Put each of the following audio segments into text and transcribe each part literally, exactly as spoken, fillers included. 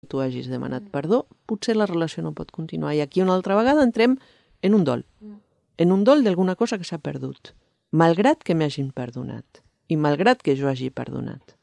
tu hagis demanat perdó, potser la relació no pot continuar. I aquí una altra vegada entrem en un dol. En un dol d'alguna cosa que s'ha perdut. Malgrat que m'hagin perdonat. I malgrat que jo hagi perdonat.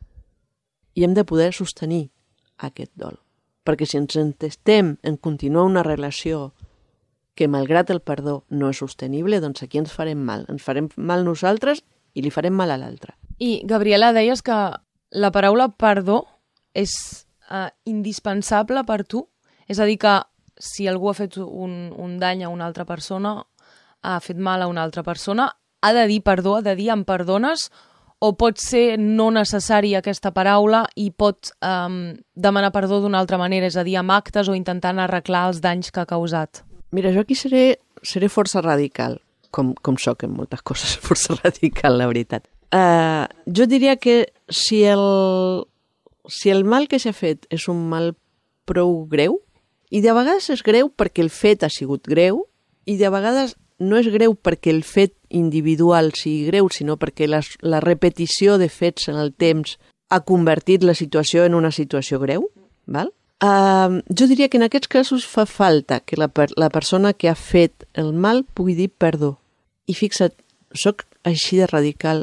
I hem de poder sostenir aquest dol. Perquè si ens entestem en continuar una relació que malgrat el perdó no és sostenible, doncs aquí ens farem mal. Ens farem mal nosaltres i li farem mal a l'altre. I, Gabriela, deies que la paraula perdó és uh, indispensable per tu? És a dir, que si algú ha fet un, un dany a una altra persona, ha fet mal a una altra persona, ha de dir perdó, ha de dir em perdones, o pot ser no necessari aquesta paraula i pot um, demanar perdó d'una altra manera, és a dir, amb actes o intentant arreglar els danys que ha causat? Mira, jo aquí seré, seré força radical, com, com soc en moltes coses, força radical, la veritat. Uh, jo diria que si el, si el mal que s'ha fet és un mal prou greu, i de vegades és greu perquè el fet ha sigut greu, i de vegades no és greu perquè el fet individual sigui greu, sinó perquè la, la repetició de fets en el temps ha convertit la situació en una situació greu, val? Uh, jo diria que en aquests casos fa falta que la, la persona que ha fet el mal pugui dir perdó. I fixa't, soc així de radical,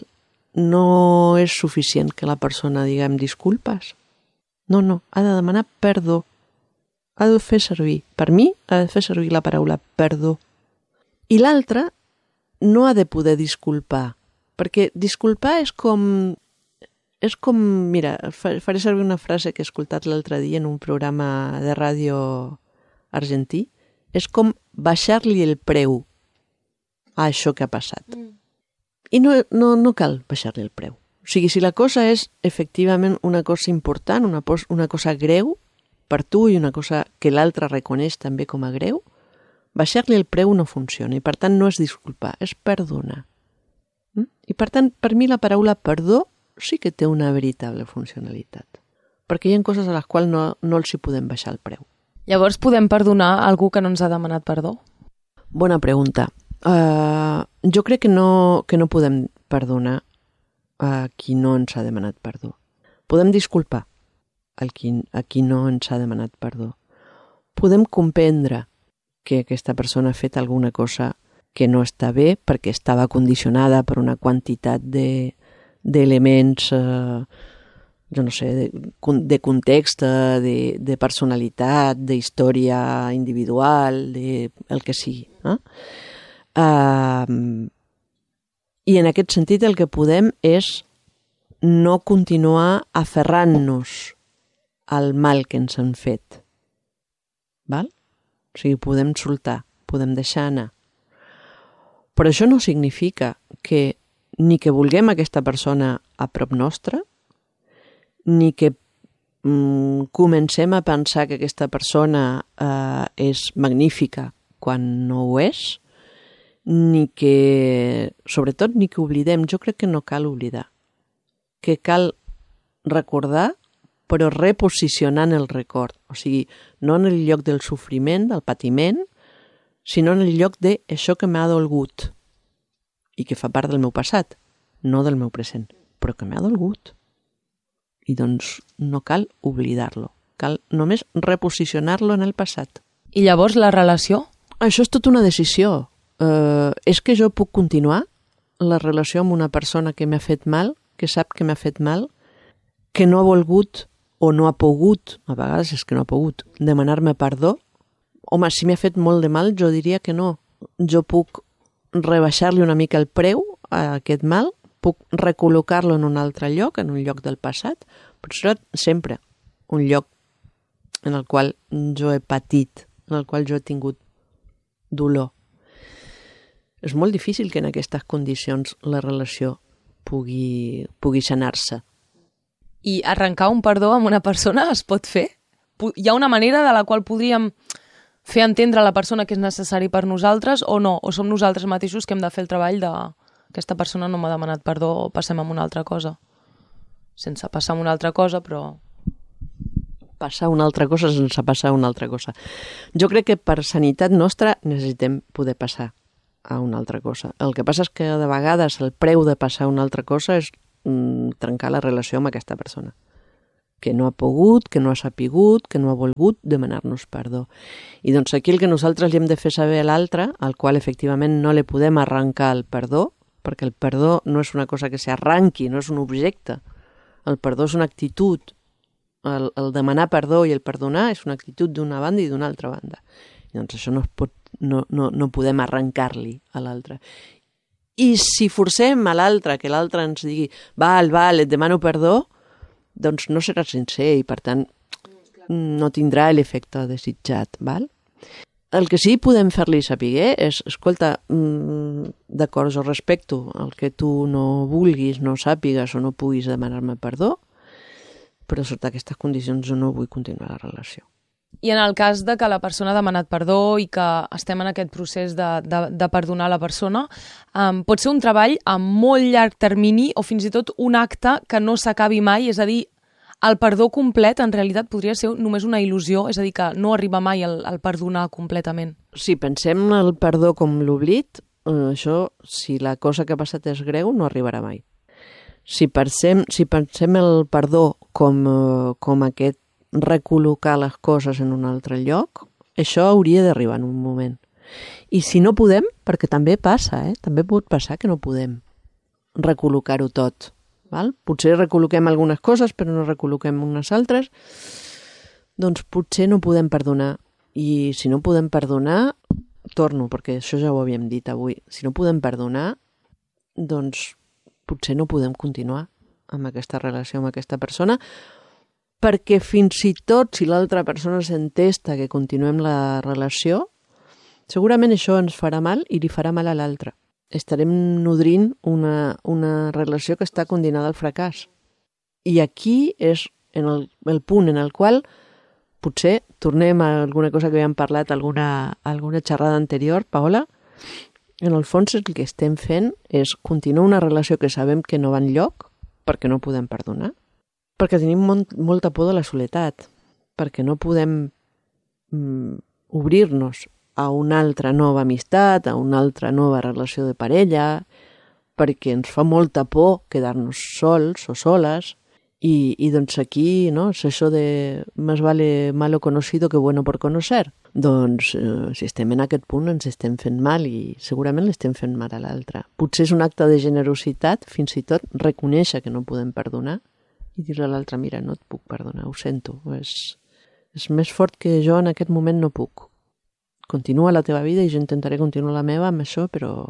no és suficient que la persona diguem disculpes. No, no, ha de demanar perdó. Ha de fer servir, per mi, ha de fer servir la paraula perdó. I l'altre no ha de poder disculpar, perquè disculpar és com... És com, mira, faré servir una frase que he escoltat l'altre dia en un programa de ràdio argentí, és com baixar-li el preu a això que ha passat. Mm. I no, no, no cal baixar-li el preu. O sigui, si la cosa és efectivament una cosa important, una, una cosa greu per tu i una cosa que l'altre reconeix també com a greu, baixar-li el preu no funciona i per tant no és disculpar, és perdonar. Mm? I per tant, per mi la paraula perdó sí que té una veritable funcionalitat. Perquè hi ha coses a les quals no, no els hi podem baixar el preu. Llavors podem perdonar algú que no ens ha demanat perdó? Bona pregunta. Uh, jo crec que no, que no podem perdonar a qui no ens ha demanat perdó. Podem disculpar a qui, a qui no ens ha demanat perdó. Podem comprendre que aquesta persona ha fet alguna cosa que no està bé perquè estava condicionada per una quantitat de d'elements, eh, jo no sé, de, de context, de, de personalitat, d'història individual, de el que sigui. Eh? Uh, I en aquest sentit el que podem és no continuar aferrant-nos al mal que ens han fet. Val? O sigui, podem soltar, podem deixar anar. Però això no significa que ni que vulguem aquesta persona a prop nostre, ni que mm, comencem a pensar que aquesta persona eh, és magnífica quan no ho és, ni que, sobretot, ni que oblidem. Jo crec que no cal oblidar, que cal recordar, però reposicionant el record. O sigui, no en el lloc del sofriment, del patiment, sinó en el lloc de això que m'ha dolgut i que fa part del meu passat, no del meu present, però que m'ha dolgut. I doncs no cal oblidar-lo, cal només reposicionar-lo en el passat. I llavors la relació? Això és tota una decisió. Uh, és que jo puc continuar la relació amb una persona que m'ha fet mal, que sap que m'ha fet mal, que no ha volgut o no ha pogut, a vegades és que no ha pogut, demanar-me perdó? Home, si m'ha fet molt de mal, jo diria que no. Jo puc rebaixar-li una mica el preu a aquest mal, puc recol·locar-lo en un altre lloc, en un lloc del passat, però serà sempre un lloc en el qual jo he patit, en el qual jo he tingut dolor. És molt difícil que en aquestes condicions la relació pugui, pugui sanar-se. I arrencar un perdó amb una persona es pot fer? Hi ha una manera de la qual podríem fer entendre a la persona que és necessari per nosaltres o no? O som nosaltres mateixos que hem de fer el treball de aquesta persona no m'ha demanat perdó o passem a una altra cosa? Sense passar a una altra cosa, però... Passar una altra cosa sense passar a una altra cosa. Jo crec que per sanitat nostra necessitem poder passar a una altra cosa. El que passa és que de vegades el preu de passar a una altra cosa és mm, trencar la relació amb aquesta persona. que no ha pogut, que no ha sapigut, que no ha volgut demanar-nos perdó. I doncs aquí el que nosaltres li hem de fer saber a l'altre, al qual efectivament no li podem arrencar el perdó, perquè el perdó no és una cosa que s'arranqui, no és un objecte. El perdó és una actitud. El, el demanar perdó i el perdonar és una actitud d'una banda i d'una altra banda. I doncs això no, es pot, no, no, no podem arrencar-li a l'altre. I si forcem a l'altre, que l'altre ens digui val, val, et demano perdó, doncs no serà sincer i per tant no tindrà l'efecte desitjat, val? El que sí podem fer-li saber és, escolta, mmm, d'acord, jo respecto el que tu no vulguis, no sàpigues o no puguis demanar-me perdó, però sota aquestes condicions jo no vull continuar la relació. I en el cas de que la persona ha demanat perdó i que estem en aquest procés de, de, de perdonar la persona, um, pot ser un treball a molt llarg termini o fins i tot un acte que no s'acabi mai, és a dir, el perdó complet en realitat podria ser només una il·lusió, és a dir, que no arriba mai al, al perdonar completament. Si pensem el perdó com l'oblit, eh, això, si la cosa que ha passat és greu, no arribarà mai. Si pensem, si pensem el perdó com, eh, com aquest recol·locar les coses en un altre lloc, això hauria d'arribar en un moment. I si no podem, perquè també passa, eh? també pot passar que no podem recol·locar-ho tot. Val? Potser recol·loquem algunes coses, però no recol·loquem unes altres, doncs potser no podem perdonar. I si no podem perdonar, torno, perquè això ja ho havíem dit avui, si no podem perdonar, doncs potser no podem continuar amb aquesta relació amb aquesta persona, perquè fins i tot si l'altra persona s'entesta que continuem la relació, segurament això ens farà mal i li farà mal a l'altre. Estarem nodrint una, una relació que està condemnada al fracàs. I aquí és en el, el punt en el qual potser tornem a alguna cosa que havíem parlat, alguna, alguna xerrada anterior, Paola, en el fons el que estem fent és continuar una relació que sabem que no va enlloc perquè no podem perdonar, perquè tenim molt, molta por de la soledat, perquè no podem mm, obrir-nos a una altra nova amistat, a una altra nova relació de parella, perquè ens fa molta por quedar-nos sols o soles, i, i doncs aquí, no?, és això de més vale malo conocido que bueno por conocer. Doncs eh, si estem en aquest punt ens estem fent mal i segurament l'estem fent mal a l'altre. Potser és un acte de generositat, fins i tot reconèixer que no podem perdonar i dir a l'altre, mira, no et puc perdonar, ho sento, és, és més fort que jo en aquest moment no puc. Continua la teva vida i jo intentaré continuar la meva amb això, però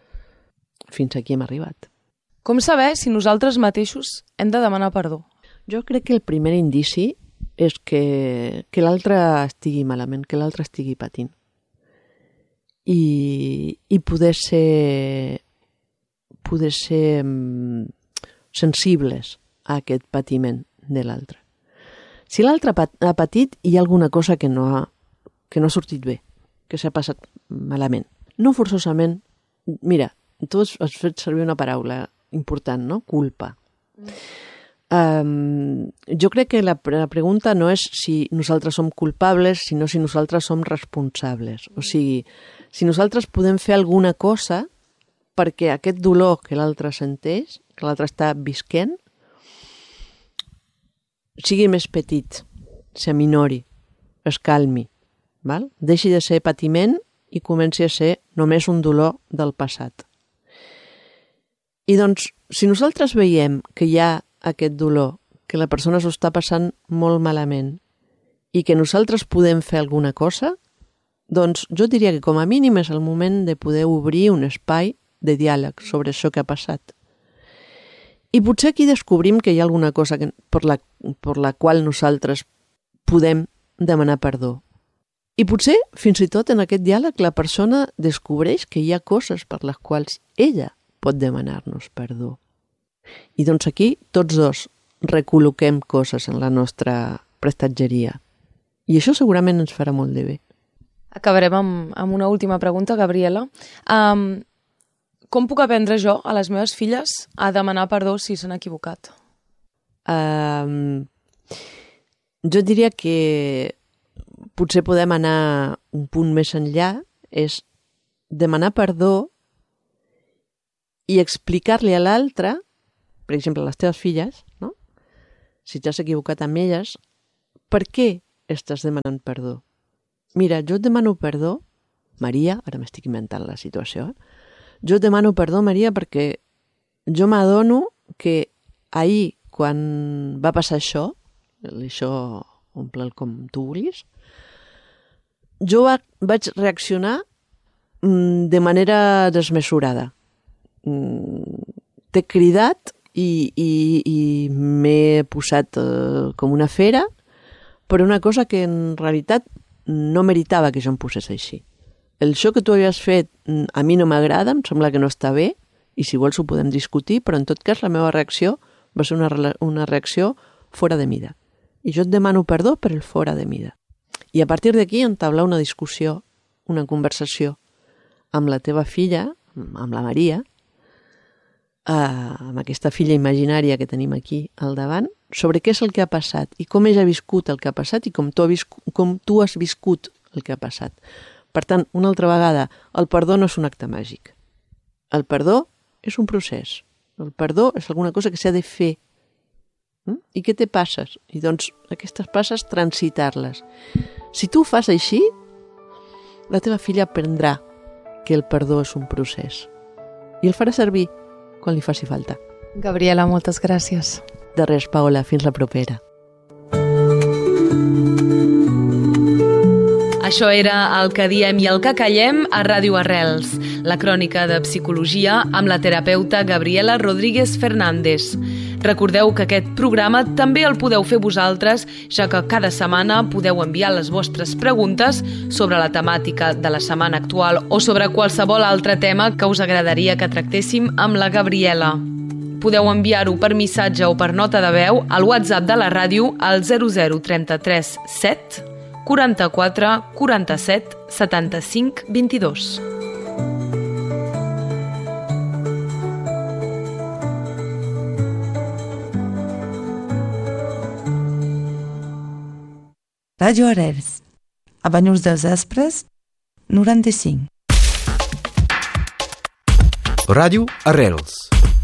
fins aquí hem arribat. Com saber si nosaltres mateixos hem de demanar perdó? Jo crec que el primer indici és que, que l'altre estigui malament, que l'altre estigui patint. I, i poder ser, poder ser um, sensibles a aquest patiment de l'altre. Si l'altre ha patit, hi ha alguna cosa que no ha, que no ha sortit bé, que s'ha passat malament. No forçosament, mira, tu has, has fet servir una paraula important, no? Culpa. Mm. Um, jo crec que la, la pregunta no és si nosaltres som culpables, sinó si nosaltres som responsables. O sigui, si nosaltres podem fer alguna cosa perquè aquest dolor que l'altre senteix, que l'altre està visquent, sigui més petit, s'aminori, es calmi. Val? Deixi de ser patiment i comenci a ser només un dolor del passat. I doncs, si nosaltres veiem que hi ha aquest dolor, que la persona s'ho està passant molt malament i que nosaltres podem fer alguna cosa, doncs jo diria que com a mínim és el moment de poder obrir un espai de diàleg sobre això que ha passat. I potser aquí descobrim que hi ha alguna cosa que, per, la, per la qual nosaltres podem demanar perdó. I potser, fins i tot en aquest diàleg, la persona descobreix que hi ha coses per les quals ella pot demanar-nos perdó. I doncs aquí tots dos recol·loquem coses en la nostra prestatgeria. I això segurament ens farà molt de bé. Acabarem amb, amb una última pregunta, Gabriela. Um, com puc aprendre jo a les meves filles a demanar perdó si s'han equivocat? Um, jo diria que potser podem anar un punt més enllà, és demanar perdó i explicar-li a l'altre, per exemple, a les teves filles, no? si t'has equivocat amb elles, per què estàs demanant perdó? Mira, jo et demano perdó, Maria, ara m'estic inventant la situació, eh? Jo et demano perdó, Maria, perquè jo m'adono que ahir, quan va passar això, això omple'l com tu vulguis, jo va, vaig reaccionar mm, de manera desmesurada. Mm, t'he cridat i, i, i m'he posat eh, com una fera per una cosa que en realitat no meritava que jo em posés així. El show que tu havies fet a mi no m'agrada, em sembla que no està bé, i si vols ho podem discutir, però en tot cas la meva reacció va ser una, una reacció fora de mida. I jo et demano perdó per el fora de mida. I a partir d'aquí entablar una discussió, una conversació amb la teva filla, amb la Maria, eh, amb aquesta filla imaginària que tenim aquí al davant, sobre què és el que ha passat i com ella ha viscut el que ha passat i com tu, ha viscut, com tu has viscut el que ha passat. Per tant, una altra vegada, el perdó no és un acte màgic. El perdó és un procés. El perdó és alguna cosa que s'ha de fer. Mm? I què te passes? I doncs aquestes passes, transitar-les. Si tu ho fas així, la teva filla aprendrà que el perdó és un procés. I el farà servir quan li faci falta. Gabriela, moltes gràcies. De res, Paola, fins la propera. Això era El que diem i el que callem a Ràdio Arrels, la crònica de psicologia amb la terapeuta Gabriela Rodríguez Fernández. Recordeu que aquest programa també el podeu fer vosaltres, ja que cada setmana podeu enviar les vostres preguntes sobre la temàtica de la setmana actual o sobre qualsevol altre tema que us agradaria que tractéssim amb la Gabriela. Podeu enviar-ho per missatge o per nota de veu al WhatsApp de la ràdio al zero zero trenta-tres set quaranta-quatre quaranta-set setanta-cinc vint-i-dos. Ràdio Arrels, a Banyuls dels Aspres, noranta-cinc. Ràdio Arrels.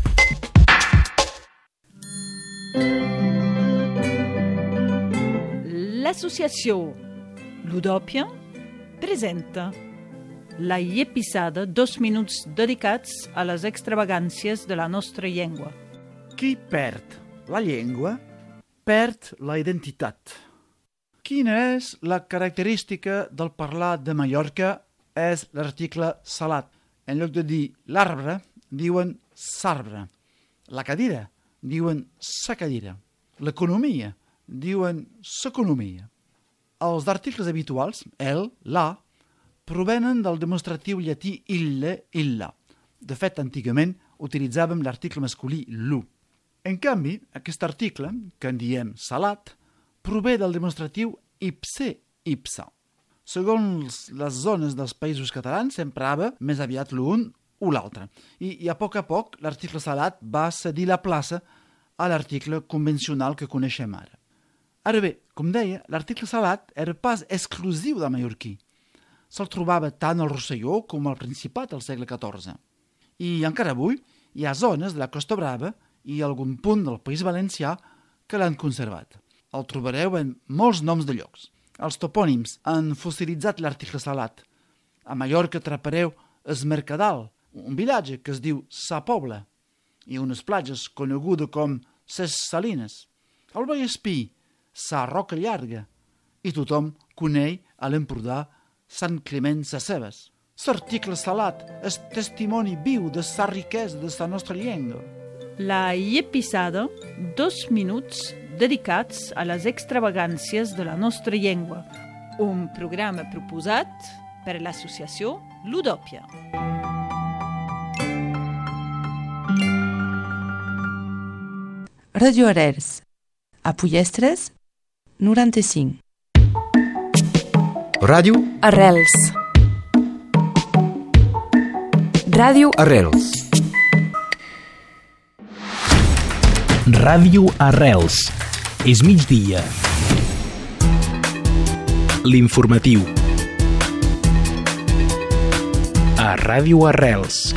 L'associació Ludòpia presenta la Llepisada, dos minuts dedicats a les extravagàncies de la nostra llengua. Qui perd la llengua, perd la identitat. Quina és la característica del parlar de Mallorca? És l'article salat. En lloc de dir l'arbre, diuen s'arbre. La cadira, diuen sa cadira. L'economia, diuen s'economia. Els articles habituals, el, la, provenen del demostratiu llatí ille, illa. De fet, antigament utilitzàvem l'article masculí lu. En canvi, aquest article, que en diem salat, prové del demostratiu ipse, ipsa. Segons les zones dels països catalans, s'emprava més aviat l'un o l'altre. I, I a poc a poc, l'article salat va cedir la plaça a l'article convencional que coneixem ara. Ara bé, com deia, l'article salat era pas exclusiu del mallorquí. Se'l trobava tant al Rosselló com al Principat al segle catorze. I encara avui hi ha zones de la Costa Brava i algun punt del País Valencià que l'han conservat. El trobareu en molts noms de llocs. Els topònims han fossilitzat l'article salat. A Mallorca atrapareu es Mercadal, un vilatge que es diu Sa Pobla, i unes platges conegudes com Ses Salines. Al Vallespí, Sa Roca Llarga, i tothom coneix a l'Empordà Sant Climent Sescebes. L'article salat és testimoni viu de sa riquesa de sa nostra llengua. La Llepisada, dos minuts dedicats a les extravagàncies de la nostra llengua. Un programa proposat per l'associació Ludòpia. Ràdio Arrels, a Pollestres, noranta-cinc. Ràdio Arrels. Ràdio Arrels. Ràdio Arrels. És migdia. L'informatiu. A Ràdio Arrels.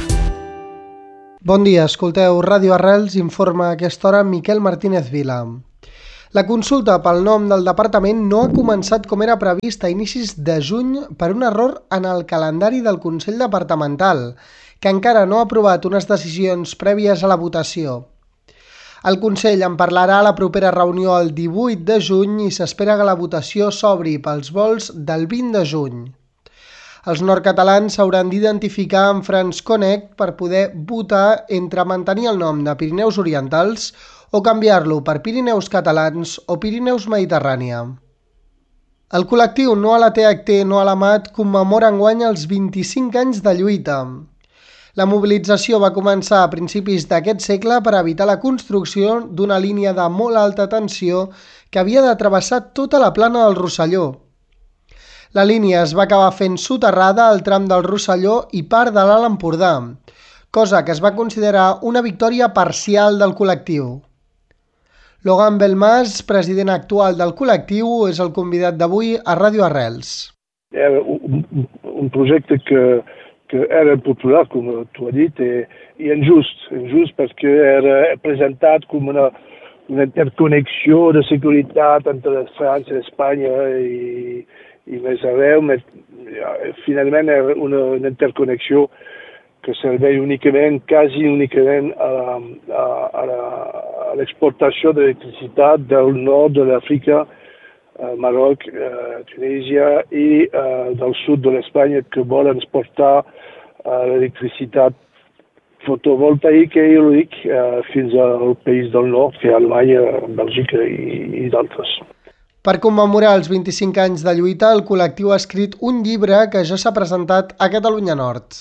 Bon dia, escolteu Ràdio Arrels, informa a aquesta hora Miquel Martínez Vila. La consulta pel nom del departament no ha començat com era previst a inicis de juny per un error en el calendari del Consell Departamental, que encara no ha aprovat unes decisions prèvies a la votació. El Consell en parlarà a la propera reunió el divuit de juny i s'espera que la votació s'obri pels vols del vint de juny. Els nord-catalans s'hauran d'identificar amb France Connect per poder votar entre mantenir el nom de Pirineus Orientals o canviar-lo per Pirineus Catalans o Pirineus Mediterrània. El col·lectiu No a la T H T, No a la Mat commemora enguany els vint-i-cinc anys de lluita. La mobilització va començar a principis d'aquest segle per evitar la construcció d'una línia de molt alta tensió que havia de travessar tota la plana del Rosselló. La línia es va acabar fent soterrada al tram del Rosselló i part de l'Alt Empordà, cosa que es va considerar una victòria parcial del col·lectiu. Logan Belmas, president actual del col·lectiu, és el convidat d'avui a Ràdio Arrels. Era un, un projecte que, que era popular, com tu has dit, i, i injust, injust perquè era presentat com una, una interconnexió de seguretat entre França i Espanya i, i més arreu, però finalment era una, una interconnexió que serveix únicament, quasi únicament a, a, a, a l'exportació d'electricitat del nord de l'Àfrica, eh, Marroc, eh, Tunísia i eh, del sud de l'Espanya que volen exportar eh, l'electricitat fotovoltaica i eòlica eh, fins al país del nord, que és Alemanya, Bèlgica i, i d'altres. Per commemorar els vint-i-cinc anys de lluita, el col·lectiu ha escrit un llibre que ja s'ha presentat a Catalunya Nord.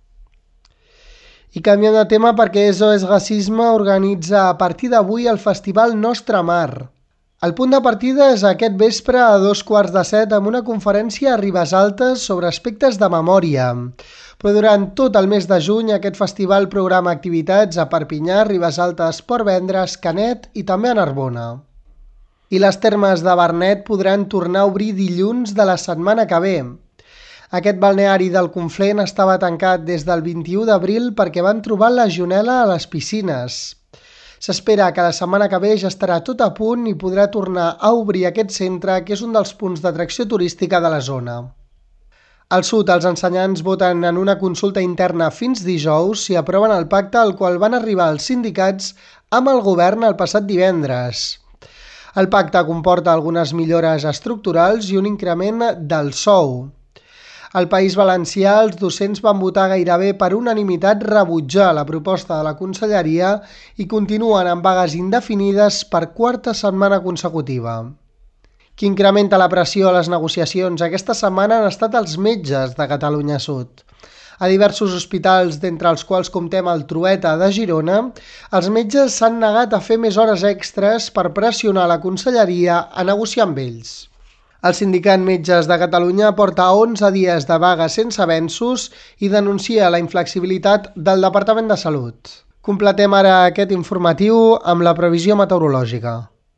I canviem de tema perquè S O S Racisme organitza a partir d'avui el festival Nostra Mar. El punt de partida és aquest vespre a dos quarts de set amb una conferència a Ribesaltes sobre aspectes de memòria. Però durant tot el mes de juny aquest festival programa activitats a Perpinyà, Ribesaltes, Portvendres, Canet i també a Narbona. I les termes de Vernet podran tornar a obrir dilluns de la setmana que ve. Aquest balneari del Conflent estava tancat des del vint-i-u d'abril perquè van trobar legionel·la a les piscines. S'espera que la setmana que ve ja estarà tot a punt i podrà tornar a obrir aquest centre, que és un dels punts d'atracció turística de la zona. Al sud, els ensenyants voten en una consulta interna fins dijous si aproven el pacte al qual van arribar els sindicats amb el govern el passat divendres. El pacte comporta algunes millores estructurals i un increment del sou. Al País Valencià, els docents van votar gairebé per unanimitat rebutjar la proposta de la Conselleria i continuen amb vagues indefinides per quarta setmana consecutiva. Qui incrementa la pressió a les negociacions aquesta setmana han estat els metges de Catalunya Sud. A diversos hospitals, d'entre els quals comptem el Trueta de Girona, els metges s'han negat a fer més hores extres per pressionar la Conselleria a negociar amb ells. El sindicat Metges de Catalunya porta onze dies de vaga sense avenços i denuncia la inflexibilitat del Departament de Salut. Completem ara aquest informatiu amb la previsió meteorològica.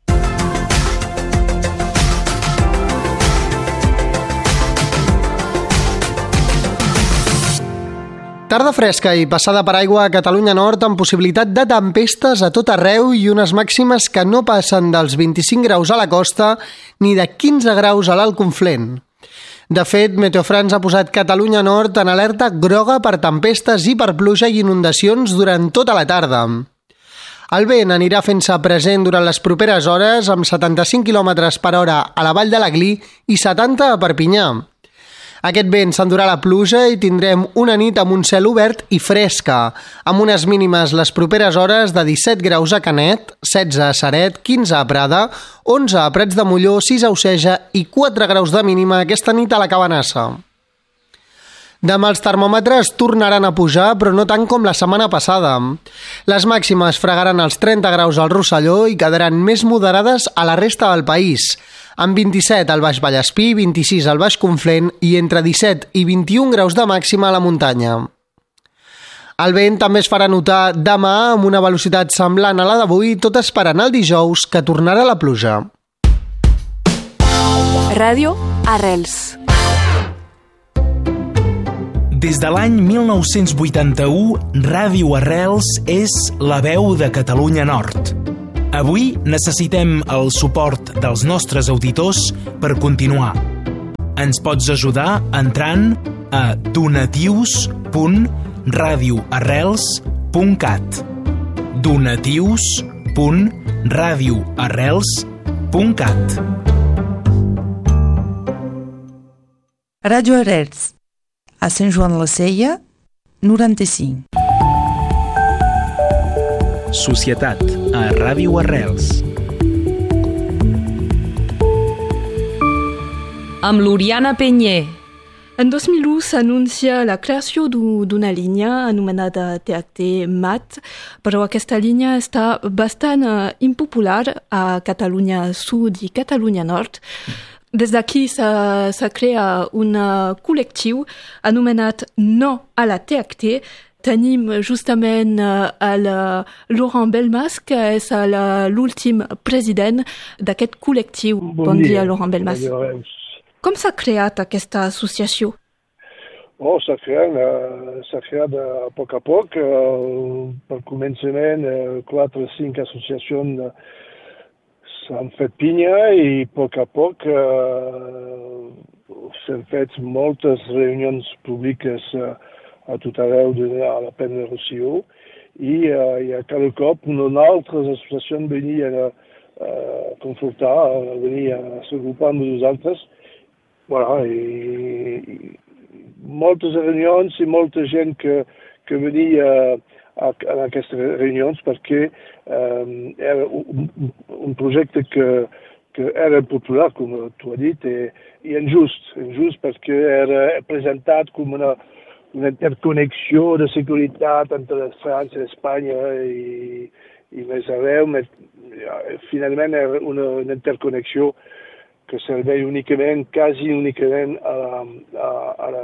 Tarda fresca i passada per aigua a Catalunya Nord amb possibilitat de tempestes a tot arreu i unes màximes que no passen dels vint-i-cinc graus a la costa ni de quinze graus a l'Alt Conflent. De fet, Meteofrans ha posat Catalunya Nord en alerta groga per tempestes i per pluja i inundacions durant tota la tarda. El vent anirà fent-se present durant les properes hores amb setanta-cinc quilòmetres per hora a la Vall de l'Aglí i setanta a Perpinyà. Aquest vent s'endurà la pluja i tindrem una nit amb un cel obert i fresca, amb unes mínimes les properes hores de disset graus a Canet, setze a Ceret, quinze a Prada, onze a Prats de Molló, sis a Oceja i quatre graus de mínima aquesta nit a la Cabanassa. Demà els termòmetres tornaran a pujar, però no tant com la setmana passada. Les màximes fregaran els trenta graus al Rosselló i quedaran més moderades a la resta del país, amb vint-i-set al Baix Vallespí, vint-i-sis al Baix Conflent i entre disset i vint-i-un graus de màxima a la muntanya. El vent també es farà notar demà amb una velocitat semblant a la d'avui, tot esperant el dijous, que tornarà la pluja. Ràdio Arrels. Des de l'any mil nou-cents vuitanta-u, Ràdio Arrels és la veu de Catalunya Nord. Avui necessitem el suport dels nostres auditors per continuar. Ens pots ajudar entrant a donatius punt radioarrels punt cat donatius punt radioarrels punt cat Radio Arrels, a Sant Joan la Sella, noranta-cinc. Societat a Ràdio Arrels. Amb l'Oriana Penyer. En dos mil u s'anuncia la creació d'una línia anomenada T H T Mat, però aquesta línia està bastant impopular a Catalunya Sud i Catalunya Nord. Des d'aquí s'ha creat un col·lectiu anomenat No a la T H T. Tenim justament el Laurent Belmas, que és l'últim president d'aquest col·lectiu. Bon, bon dia, dia, Laurent Belmas. Com s'ha creat aquesta associació? Oh, s'ha creat, uh, s'ha creat a poc a poc. Uh, per començament, uh, quatre o cinc associacions uh, s'han fet pinya i a poc a poc uh, s'han fet moltes reunions públiques uh, a tot arreu de, a la Pena de Rosselló i, uh, i a cada cop una altra associació venia a uh, confortar, a venir a s'agrupar amb nosaltres. Voilà, i, i moltes reunions i molta gent que, que venia a, a aquestes reunions perquè um, era un, un projecte que, que era popular, com tu has dit, i, i injust, injust perquè era presentat com una una interconnexió de seguretat entre França i Espanya i, i més arreu, però finalment era una, una interconnexió que serveix únicament, quasi únicament a, a,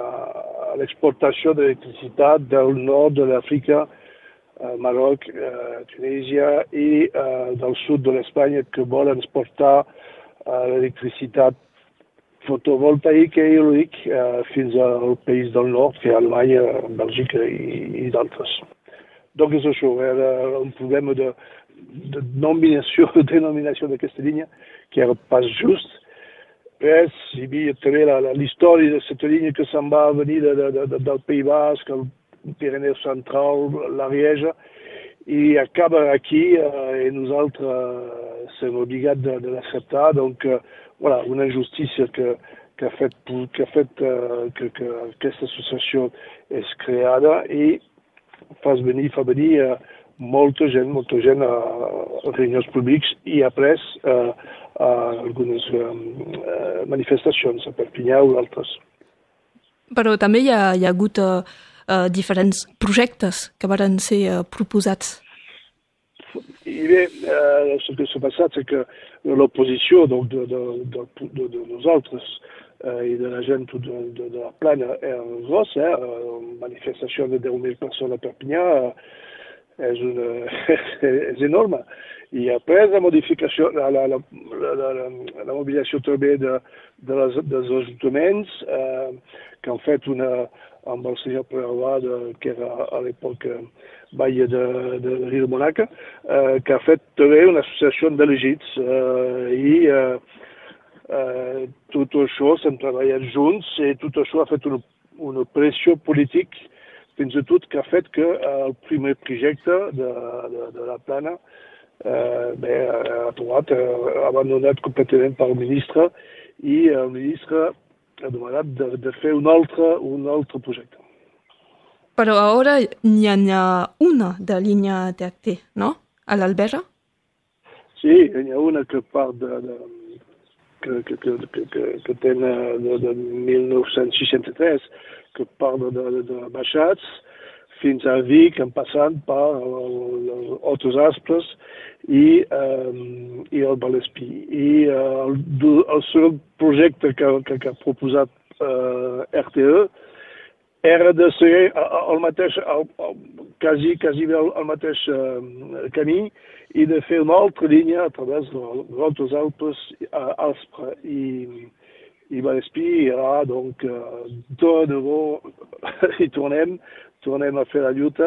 a l'exportació d'electricitat del nord de l'Àfrica, Marroc, eh, Tunisia i eh, del sud de l'Espanya que volen exportar eh, l'electricitat fotovoltaica i eòlic eh, fins al país del nord, que és Alemanya, Bèlgica i, i d'altres. Donc és això, era un problema de, de nominació, de denominació d'aquesta línia, que era pas just. Però hi havia també l'història d'aquesta línia que se'n va venir de, de, de, del País Basc, el Pirineu Central, l'Ariège, i acaba aquí eh, i nosaltres som obligats de, de l'acceptar. Donc, eh, voilà, una injustícia que, que ha fet, que, ha fet uh, que, que aquesta associació és creada i fa venir, fa venir uh, molta gent, molta gent a, a reunions públics i après uh, a algunes uh, uh, manifestacions a Perpinyà o d'altres. Però també hi ha, hi ha hagut uh, uh, diferents projectes que van ser uh, proposats. I bé, eh, el que s'ha passat és que l'oposició de, de, de, de, de nosaltres eh, i de la gent de, de, de la plana era grossa, eh? Una manifestació de deu mil persones a Perpinyà eh, és, una, és enorme. I après la modificació, la, la, la, la, la, la mobilització també de, de les, dels ajuntaments eh, que han fet una amb el senyor Preauà, que era a l'època Baia de, de Rio de Monaca, eh, que ha fet també una associació d'elegits eh, i eh, eh, tot això s'han treballat junts i tot això ha fet una, una pressió política fins i tot que ha fet que el primer projecte de, de, de la plana eh, bé, ha trobat eh, abandonat completament pel ministre i el ministre ha demanat de, de fer un altre, un altre projecte. Però ara n'hi ha una de línia T H T, no? A l'Albera? Sí, n'hi ha una que part de, de, que, que, que, que, que té de, de mil nou-cents seixanta-tres, que part de, de, de Baixats fins a Vic, en passant per Altos Aspres i, um, i el Vallespí. I uh, el, el segon projecte que, que, que ha proposat uh, R T E era de ser el mateix, el, el, quasi, quasi el, el mateix uh, camí i de fer una altra línia a través dels Altos Alpes, Aspre i, i Vallespí. I là, donc, uh, de nou, hi tornem, tornem a fer la lluita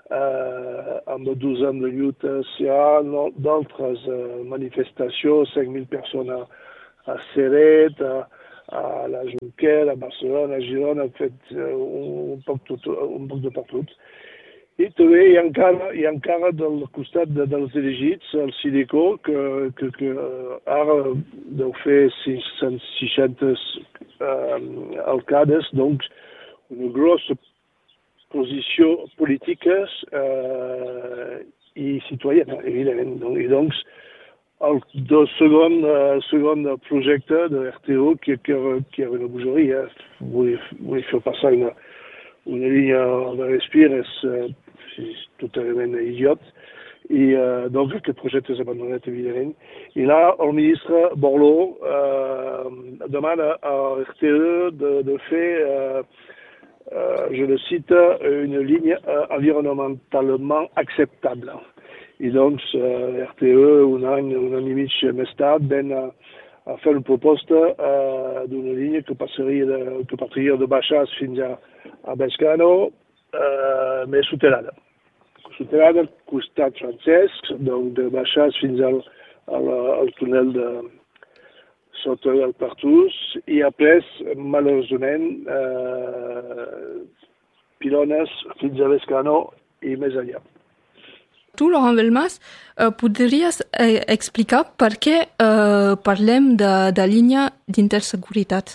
eh, amb dos anys de lluites. Hi ha no, d'altres eh, manifestacions, cinc mil persones a Ceret, a, a la Junquera, a Barcelona, a Girona, han fet uh, un, un, poc tot, un poc de per tot. I també hi ha encara, hi ha encara del costat de, dels dirigits, el Sideco, que, que, que ara deu fer sis cents seixanta uh, alcaldes, doncs una grossa posició polítiques uh, i citoyena, evidentment. I doncs, el del segon, uh, segon projecte de R T O, que, que, que era una bogeria, vull, vull fer passar una, una línia de respir, és, uh, és totalment idiot, i uh, donc aquest projecte és abandonat, evidentment. I là, el ministre Borloo uh, demana a R T E de, de fer, uh, uh, je le cite, une ligne uh, environnementalement acceptable. I doncs uh, R T E, un any, un any i mig més tard, ven a, a fer una proposta uh, d'una línia que passaria de, que partiria de Baixàs fins a, a Bescano, uh, més soterrada. Soterrada al costat francès, donc de Baixàs fins al, al, al túnel de sota del Partús, i après, malauradament, uh, pilones fins a Bescano i més enllà. Tu, Laurent Belmas, eh, podries eh, explicar per què eh, parlem de, de línia d'interseguretat?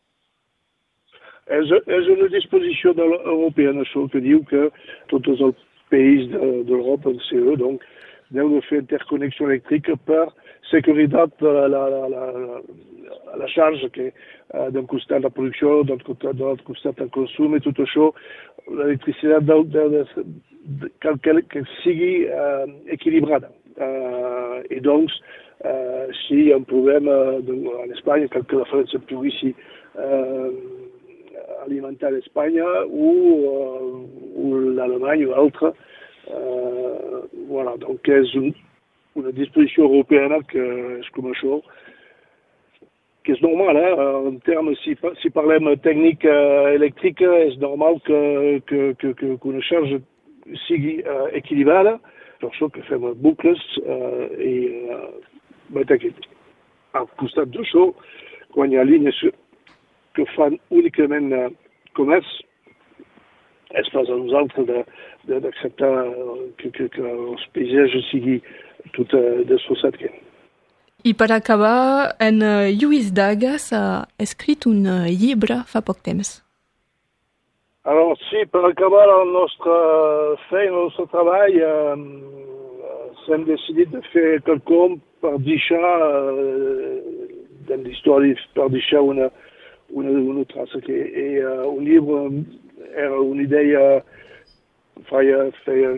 És, és una disposició de l'europea, això que diu que tots els països de, de l'Europa, el C E, donc, deu de fer interconnexió elèctrica per seguretat de la, la, la, la, la xarxa, que uh, d'un costat la producció, d'un costat, d'un costat el consum, i tot això, l'electricitat de, de, de, de, que, que, que sigui uh, equilibrada. Uh, I doncs, uh, si hi ha un problema en Espanya, que la França pugui uh, alimentar l'Espanya o, uh, o l'Alemanya o l'altre, uh, voilà, donc és un, una disposició europea que és com això, que és normal, eh? En termes, si, si parlem tècnica elèctrica, és normal que, que, que, que una xarxa sigui uh, equilibrada, per això que fem bucles uh, i uh, al costat d'això, quan hi ha línies que fan únicament uh, comerç, és pas a nosaltres d'acceptar que, que, que els paisatges sigui tot uh, desfossat. I per acabar, en Lluís Dagas ha escrit un llibre fa poc temps. Alors, sí, per acabar la nostra feina, el nostre treball, eh, s'hem decidit de fer quelcom per deixar, eh, de l'història, per deixar una, una, una traça. Que, i uh, un llibre era una idea, feia, feia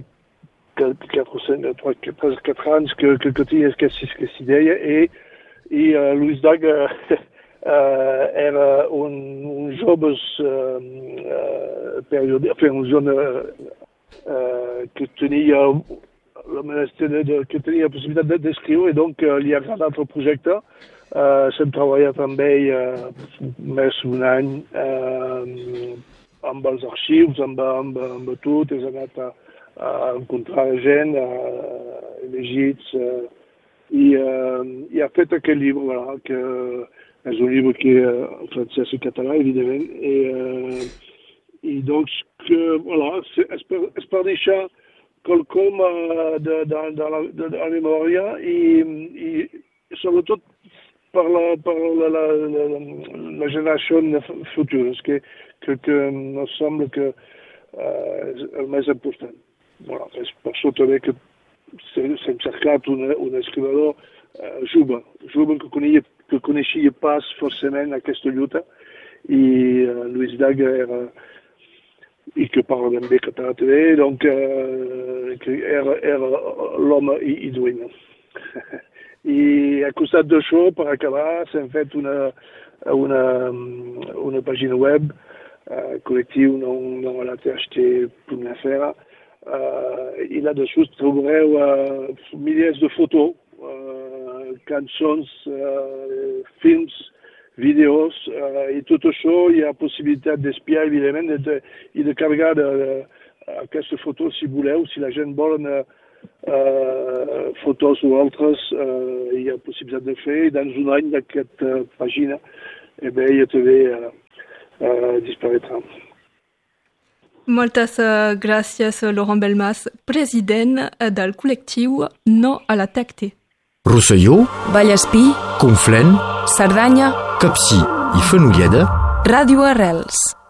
quatre anys que, que, que tenia aquesta idea, i, i uh, Lluís Daga uh, era un, un jove uh, uh, periodista, un jove uh, que tenia la que tenia la possibilitat d'escriure, i donc uh, li ha agradat el projecte. Uh, S'hem treballat amb ell uh, més d'un any uh, amb els arxius, amb, amb, amb tot, és anat a a encontrar gent, a elegits, uh, i, uh, i ha fet aquest llibre, voilà, que és un llibre que és en francès i català, evidentment, i, uh, i doncs que, voilà, és per, és per deixar quelcom uh, de, de, de, la, de, de la memòria i, i sobretot per la, per la, la, la, la generació futura, que, que, que em sembla que uh, és el més important. Voilà, és per això també que s'hem cercat un, un escrivador uh, jove, jove que coneixia, que coneixia pas forcément aquesta lluita, i uh, Lluís Daga era, i que parla ben bé català també, donc uh, que era, era l'home idoni. I a costat d'això, per acabar, s'hem fet una, una, una pàgina web, uh, col·lectiu non, non a la T H T punt F R, Uh, i là-dessous trobareu uh, milers de fotos, uh, cançons, uh, films, vídeos, uh, i tot això hi ha possibilitat d'espiar, evidentment, de, de, i de carregar de, de, aquesta foto, si voleu, si la gent vol uh, uh, fotos o altres, uh, hi ha possibilitat de fer, i dans un any d'aquesta uh, pàgina, eh bé, ja també uh, uh, disparaîtrà. Moltes uh, gràcies, Laurent Belmas, president del col·lectiu No a la Tecte. Rosselló, Vallespí, Conflent, Cerdanya, Capcí i Fenolleda. Ràdio Arrels.